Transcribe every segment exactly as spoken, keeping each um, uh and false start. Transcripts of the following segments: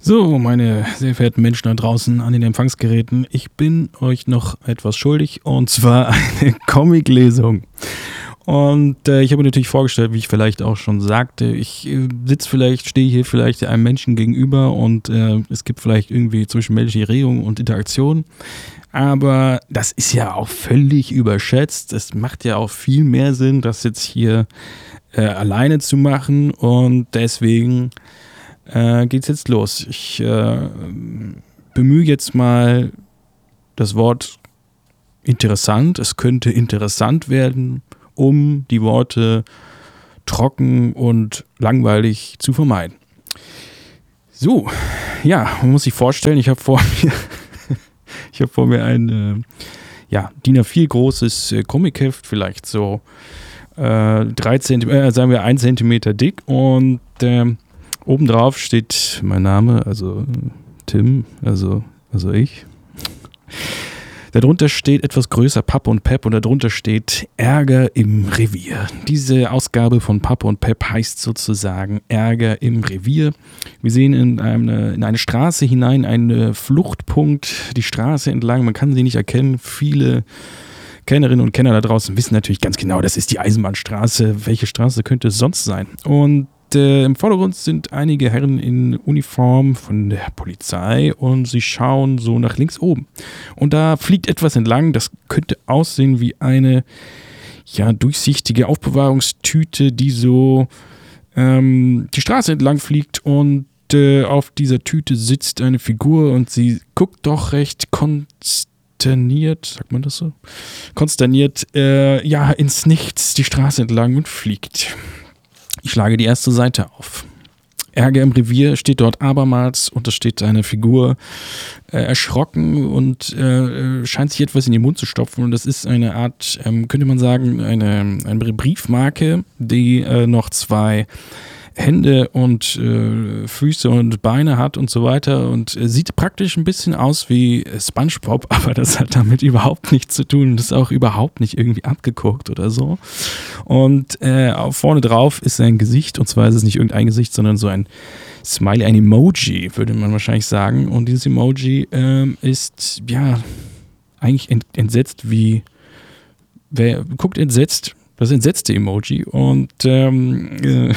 So, meine sehr verehrten Menschen da draußen an den Empfangsgeräten, ich bin euch noch etwas schuldig, und zwar eine Comic-Lesung. Und äh, ich habe mir natürlich vorgestellt, wie ich vielleicht auch schon sagte, ich äh, sitze vielleicht, stehe hier vielleicht einem Menschen gegenüber und äh, es gibt vielleicht irgendwie zwischenmenschliche Regung und Interaktion. Aber das ist ja auch völlig überschätzt. Es macht ja auch viel mehr Sinn, das jetzt hier äh, alleine zu machen, und deswegen äh, geht's jetzt los. Ich äh, bemühe jetzt mal das Wort interessant. Es könnte interessant werden, um die Worte trocken und langweilig zu vermeiden. So, ja, man muss sich vorstellen, ich habe vor mir, ich habe vor mir ein äh, ja, D I N A vier großes äh, Comicheft, vielleicht so äh, drei Zentimeter, äh, sagen wir ein Zentimeter dick, und äh, obendrauf steht mein Name, also Tim, also, also ich. Darunter steht etwas größer Pappe und Pep, und darunter steht Ärger im Revier. Diese Ausgabe von Pappe und Pep heißt sozusagen Ärger im Revier. Wir sehen in eine, in eine Straße hinein, einen Fluchtpunkt, die Straße entlang. Man kann sie nicht erkennen. Viele Kennerinnen und Kenner da draußen wissen natürlich ganz genau, das ist die Eisenbahnstraße. Welche Straße könnte es sonst sein? Und Äh, im Vordergrund sind einige Herren in Uniform von der Polizei, und sie schauen so nach links oben. Und da fliegt etwas entlang, das könnte aussehen wie eine ja, durchsichtige Aufbewahrungstüte, die so ähm, die Straße entlang fliegt, und äh, auf dieser Tüte sitzt eine Figur, und sie guckt doch recht konsterniert, sagt man das so? Konsterniert, äh, ja, ins Nichts die Straße entlang und fliegt. Ich schlage die erste Seite auf. Ärger im Revier steht dort abermals, und da steht eine Figur äh, erschrocken und äh, scheint sich etwas in den Mund zu stopfen. Und das ist eine Art, ähm, könnte man sagen, eine, eine Briefmarke, die äh, noch zwei Hände und äh, Füße und Beine hat und so weiter, und äh, sieht praktisch ein bisschen aus wie SpongeBob, aber das hat damit überhaupt nichts zu tun, und ist auch überhaupt nicht irgendwie abgeguckt oder so. Und äh, vorne drauf ist ein Gesicht, und zwar ist es nicht irgendein Gesicht, sondern so ein Smiley, ein Emoji, würde man wahrscheinlich sagen, und dieses Emoji äh, ist, ja, eigentlich ent- entsetzt wie, wer guckt entsetzt, das entsetzte Emoji, und ähm, äh,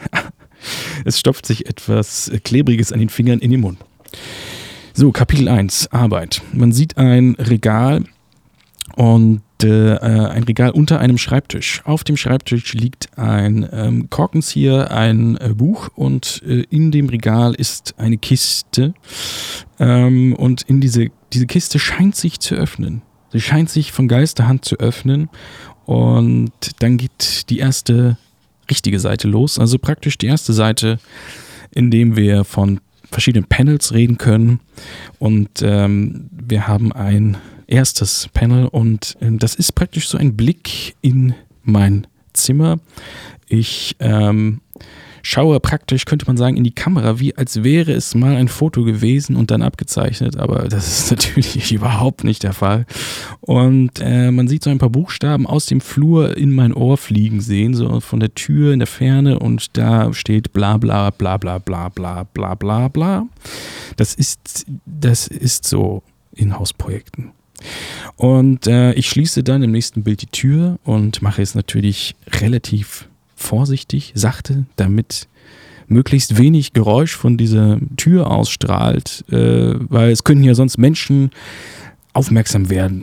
es stopft sich etwas Klebriges an den Fingern in den Mund. So, Kapitel eins, Arbeit. Man sieht ein Regal, und äh, ein Regal unter einem Schreibtisch. Auf dem Schreibtisch liegt ein ähm, Korkenzieher, ein äh, Buch, und äh, in dem Regal ist eine Kiste, ähm, und in diese, diese Kiste scheint sich zu öffnen. Sie scheint sich von Geisterhand zu öffnen. Und dann geht die erste richtige Seite los, also praktisch die erste Seite, in dem wir von verschiedenen Panels reden können. Und ähm, wir haben ein erstes Panel, und äh, das ist praktisch so ein Blick in mein Zimmer. Ich ähm, schaue praktisch, könnte man sagen, in die Kamera, wie als wäre es mal ein Foto gewesen und dann abgezeichnet, aber das ist natürlich überhaupt nicht der Fall. Und äh, man sieht so ein paar Buchstaben aus dem Flur in mein Ohr fliegen sehen, so von der Tür in der Ferne, und da steht bla bla bla bla bla bla bla bla bla. Das ist, das ist so Inhouse-Projekten. Und äh, ich schließe dann im nächsten Bild die Tür und mache es natürlich relativ vorsichtig, sachte, damit möglichst wenig Geräusch von dieser Tür ausstrahlt, äh, weil es könnten ja sonst Menschen aufmerksam werden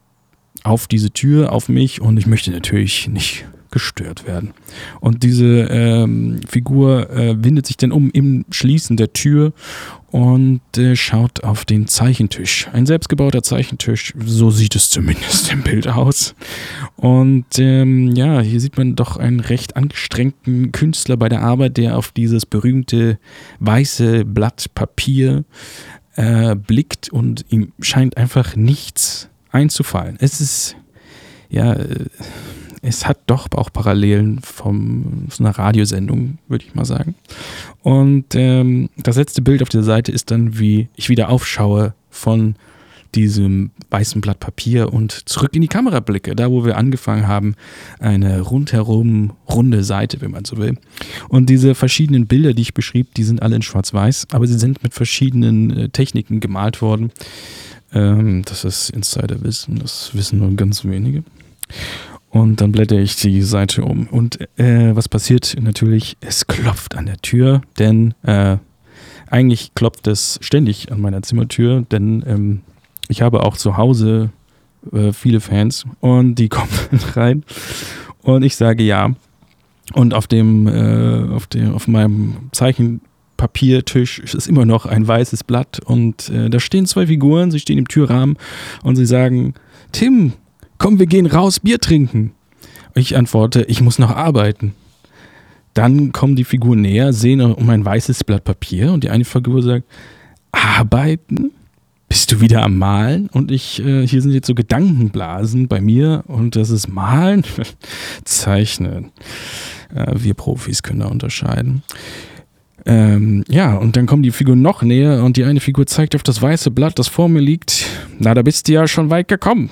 auf diese Tür, auf mich, und ich möchte natürlich nicht gestört werden. Und diese ähm, Figur äh, windet sich dann um im Schließen der Tür und äh, schaut auf den Zeichentisch. Ein selbstgebauter Zeichentisch, so sieht es zumindest im Bild aus. Und ähm, ja, hier sieht man doch einen recht angestrengten Künstler bei der Arbeit, der auf dieses berühmte weiße Blatt Papier äh, blickt, und ihm scheint einfach nichts einzufallen. Es ist, ja, äh, es hat doch auch Parallelen vom, von einer Radiosendung, würde ich mal sagen. Und ähm, das letzte Bild auf dieser Seite ist dann, wie ich wieder aufschaue von diesem weißen Blatt Papier und zurück in die Kamera blicke, da wo wir angefangen haben, eine rundherum runde Seite, wenn man so will. Und diese verschiedenen Bilder, die ich beschrieb, die sind alle in Schwarz-Weiß, aber sie sind mit verschiedenen äh, Techniken gemalt worden. Ähm, das ist Insiderwissen, das wissen nur ganz wenige. Und dann blätter ich die Seite um. Und äh, was passiert? Natürlich, es klopft an der Tür, denn äh, eigentlich klopft es ständig an meiner Zimmertür, denn ähm, ich habe auch zu Hause äh, viele Fans und die kommen rein und ich sage ja. Und auf dem, äh, auf dem, auf meinem Zeichenpapiertisch ist immer noch ein weißes Blatt und äh, da stehen zwei Figuren, sie stehen im Türrahmen und sie sagen, Tim, komm, wir gehen raus, Bier trinken. Ich antworte, ich muss noch arbeiten. Dann kommen die Figuren näher, sehen um ein weißes Blatt Papier und die eine Figur sagt, arbeiten? Bist du wieder am Malen? Und ich, äh, hier sind jetzt so Gedankenblasen bei mir und das ist Malen, Zeichnen. Äh, wir Profis können da unterscheiden. Ähm, ja, und dann kommen die Figuren noch näher und die eine Figur zeigt auf das weiße Blatt, das vor mir liegt. Na, da bist du ja schon weit gekommen.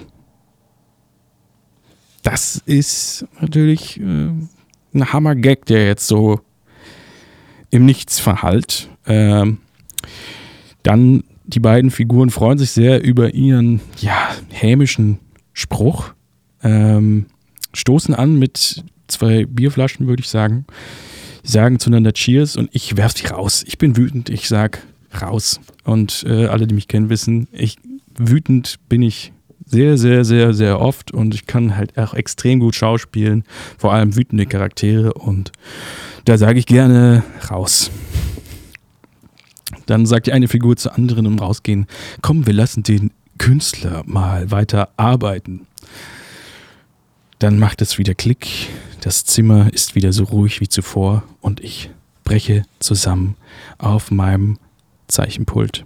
Das ist natürlich äh, ein Hammer-Gag, der jetzt so im Nichts verhallt. Ähm, dann die beiden Figuren freuen sich sehr über ihren, ja, hämischen Spruch, ähm, stoßen an mit zwei Bierflaschen, würde ich sagen, sagen zueinander Cheers und ich werf sie raus. Ich bin wütend, ich sag raus. Und äh, alle, die mich kennen, wissen, ich wütend bin ich sehr, sehr, sehr, sehr oft und ich kann halt auch extrem gut schauspielen, vor allem wütende Charaktere und da sage ich gerne raus. Dann sagt die eine Figur zur anderen im Rausgehen, komm, wir lassen den Künstler mal weiter arbeiten. Dann macht es wieder Klick, das Zimmer ist wieder so ruhig wie zuvor und ich breche zusammen auf meinem Zeichenpult.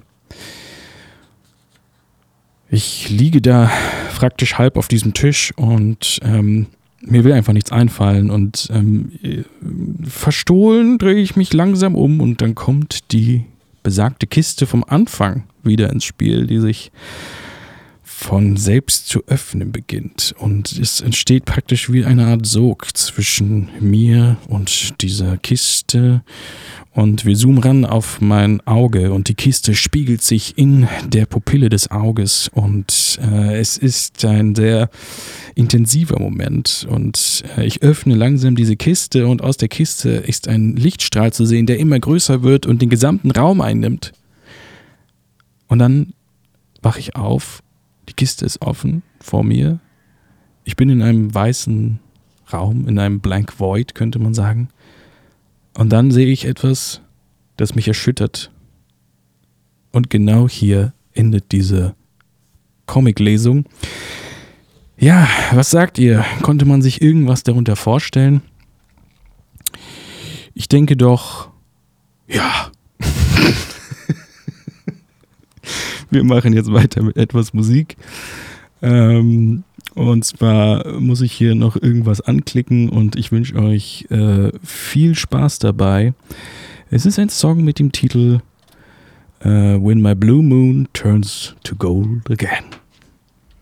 Ich liege da praktisch halb auf diesem Tisch und ähm, mir will einfach nichts einfallen und ähm, verstohlen drehe ich mich langsam um und dann kommt die besagte Kiste vom Anfang wieder ins Spiel, die sich von selbst zu öffnen beginnt. Und es entsteht praktisch wie eine Art Sog zwischen mir und dieser Kiste. Und wir zoomen ran auf mein Auge und die Kiste spiegelt sich in der Pupille des Auges. Und äh, es ist ein sehr intensiver Moment. Und äh, ich öffne langsam diese Kiste und aus der Kiste ist ein Lichtstrahl zu sehen, der immer größer wird und den gesamten Raum einnimmt. Und dann wache ich auf. Die Kiste ist offen vor mir. Ich bin in einem weißen Raum, in einem Blank Void, könnte man sagen. Und dann sehe ich etwas, das mich erschüttert. Und genau hier endet diese Comic-Lesung. Ja, was sagt ihr? Konnte man sich irgendwas darunter vorstellen? Ich denke doch, ja. Wir machen jetzt weiter mit etwas Musik. Ähm, und zwar muss ich hier noch irgendwas anklicken und ich wünsche euch äh, viel Spaß dabei. Es ist ein Song mit dem Titel uh, When My Blue Moon Turns to Gold Again.